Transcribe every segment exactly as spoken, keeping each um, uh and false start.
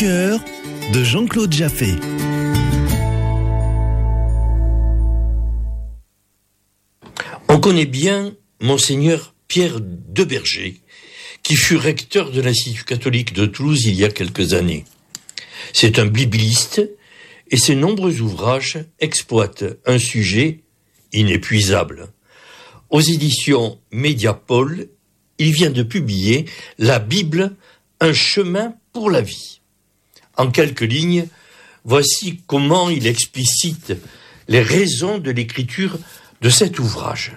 cœur de Jean-Claude Jaffé. On connaît bien Monseigneur Pierre Deberger, qui fut recteur de l'Institut catholique de Toulouse il y a quelques années. C'est un bibliste et ses nombreux ouvrages exploitent un sujet inépuisable. Aux éditions Mediapol, il vient de publier La Bible, un chemin pour la vie. En quelques lignes, voici comment il explicite les raisons de l'écriture de cet ouvrage.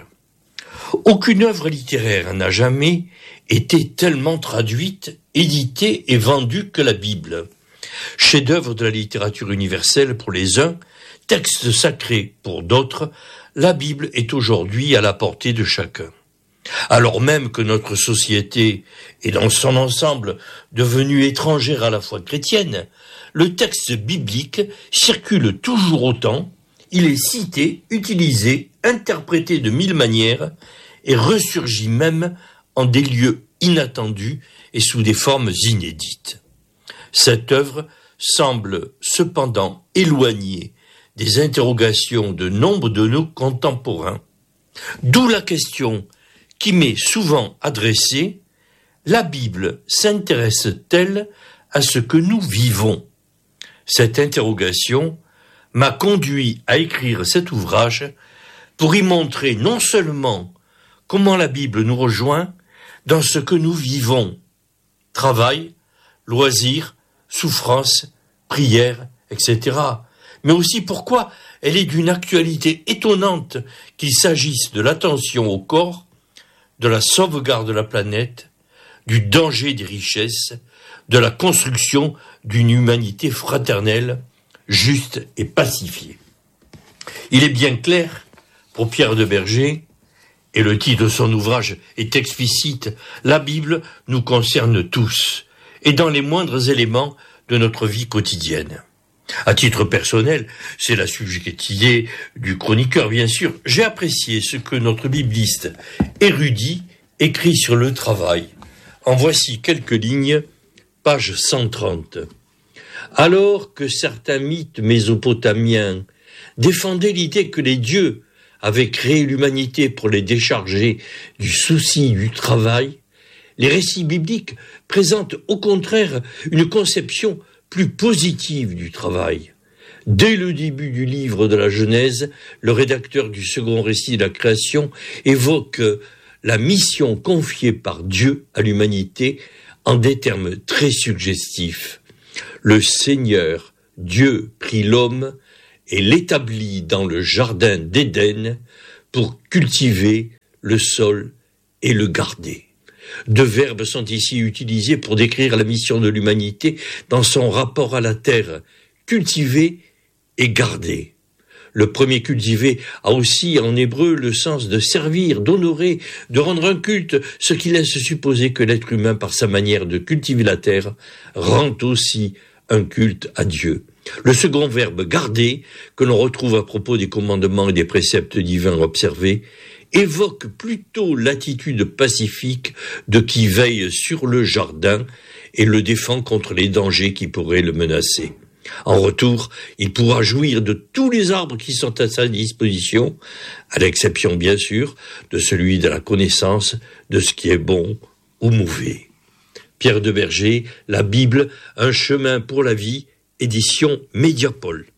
Aucune œuvre littéraire n'a jamais été tellement traduite, éditée et vendue que la Bible. Chef-d'œuvre de la littérature universelle pour les uns, texte sacré pour d'autres, la Bible est aujourd'hui à la portée de chacun. Alors même que notre société est dans son ensemble devenue étrangère à la foi chrétienne, le texte biblique circule toujours autant, il est cité, utilisé, interprété de mille manières et ressurgit même en des lieux inattendus et sous des formes inédites. Cette œuvre semble cependant éloignée des interrogations de nombre de nos contemporains, d'où la question qui m'est souvent adressée: la Bible s'intéresse-t-elle à ce que nous vivons ? Cette interrogation m'a conduit à écrire cet ouvrage pour y montrer non seulement comment la Bible nous rejoint dans ce que nous vivons, travail, loisirs, souffrance, prière, et cetera, mais aussi pourquoi elle est d'une actualité étonnante, qu'il s'agisse de l'attention au corps, de la sauvegarde de la planète, du danger des richesses, de la construction d'une humanité fraternelle, juste et pacifiée. Il est bien clair, pour Pierre Deberger, et le titre de son ouvrage est explicite, la Bible nous concerne tous, et dans les moindres éléments de notre vie quotidienne. À titre personnel, c'est la subjectivité du chroniqueur, bien sûr. J'ai apprécié ce que notre bibliste érudit écrit sur le travail. En voici quelques lignes, page cent trente. Alors que certains mythes mésopotamiens défendaient l'idée que les dieux avaient créé l'humanité pour les décharger du souci du travail, les récits bibliques présentent au contraire une conception plus positive du travail. Dès le début du livre de la Genèse, le rédacteur du second récit de la création évoque la mission confiée par Dieu à l'humanité en des termes très suggestifs. Le Seigneur, Dieu, prit l'homme et l'établit dans le jardin d'Éden pour cultiver le sol et le garder. Deux verbes sont ici utilisés pour décrire la mission de l'humanité dans son rapport à la terre, cultiver et garder. Le premier cultiver a aussi en hébreu le sens de servir, d'honorer, de rendre un culte, ce qui laisse supposer que l'être humain, par sa manière de cultiver la terre, rend aussi un culte à Dieu. Le second verbe garder, que l'on retrouve à propos des commandements et des préceptes divins observés, évoque plutôt l'attitude pacifique de qui veille sur le jardin et le défend contre les dangers qui pourraient le menacer. En retour, il pourra jouir de tous les arbres qui sont à sa disposition, à l'exception bien sûr de celui de la connaissance de ce qui est bon ou mauvais. Pierre Deberger, La Bible, un chemin pour la vie, édition Mediapol.